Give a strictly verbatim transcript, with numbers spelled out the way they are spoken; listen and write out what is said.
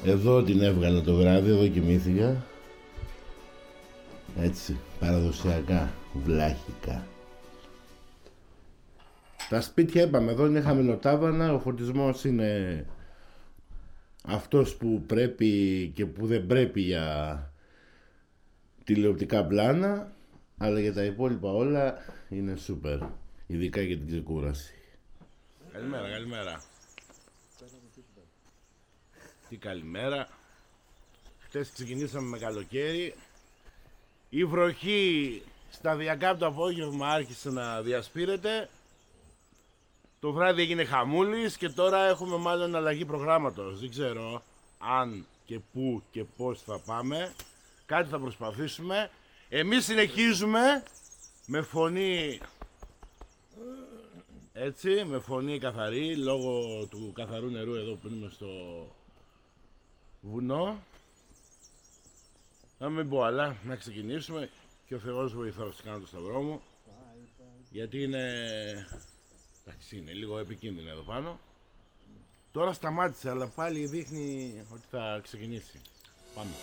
Εδώ την έβγαλα το βράδυ, εδώ κοιμήθηκα. Έτσι, παραδοσιακά, βλάχικα. Τα σπίτια είπαμε, εδώ είναι χαμηλοτάβανα, ο φορτισμός είναι αυτός που πρέπει και που δεν πρέπει για τηλεοπτικά πλάνα, αλλά για τα υπόλοιπα όλα είναι σούπερ, ειδικά για την ξεκούραση. Καλημέρα, καλημέρα. Τι καλημέρα. Χτες ξεκινήσαμε με καλοκαίρι. Η βροχή σταδιακά από το απόγευμα άρχισε να διασπείρεται. Το βράδυ έγινε χαμούλης και τώρα έχουμε μάλλον αλλαγή προγράμματος. Δεν ξέρω αν και πού και πώς θα πάμε. Κάτι θα προσπαθήσουμε. Εμείς συνεχίζουμε με φωνή, έτσι, με φωνή καθαρή, λόγω του καθαρού νερού εδώ που είμαι στο βουνό. Να μην πω άλλα, να ξεκινήσουμε και ο Θεός βοηθός, κάνω το σταυρό μου, γιατί είναι, εντάξει, είναι λίγο επικίνδυνο εδώ πάνω. Τώρα σταμάτησε, αλλά πάλι δείχνει ότι θα ξεκινήσει. Πάμε.